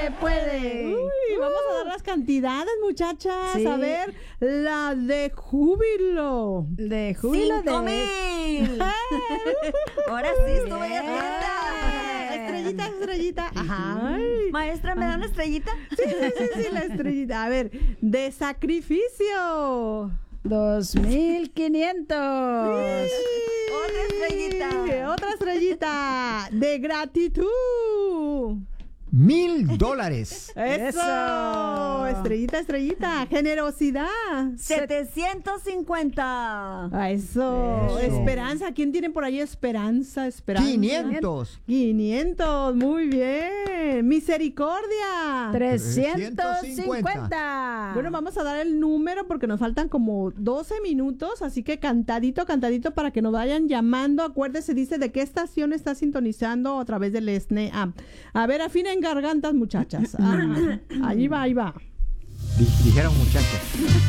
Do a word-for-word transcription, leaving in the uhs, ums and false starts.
puede, puede. Uy, vamos a dar las cantidades, muchachas. Sí. A ver, la de júbilo. De júbilo ¡Cinco de... mil! Ahora sí estuve Bien. atenta. Estrellita, estrellita. Ay. Maestra, ¿me da una estrellita? Sí, sí, sí, sí, la estrellita. A ver, de sacrificio. Dos mil quinientos. Otra estrellita. Sí, otra estrellita. De gratitud. Mil dólares. Eso. Eso. Estrellita, estrellita. Generosidad. setecientos cincuenta. Ah, eso. Eso. Esperanza. ¿Quién tiene por ahí esperanza? Esperanza. Quinientos. quinientos. Muy bien. Misericordia. trescientos cincuenta. Bueno, vamos a dar el número porque nos faltan como doce minutos, así que cantadito, cantadito para que nos vayan llamando. Acuérdese, dice de qué estación está sintonizando a través del S N E A. A ver, afinen gargantas, muchachas. Ah, ahí va, ahí va. Di- Dijeron muchachos.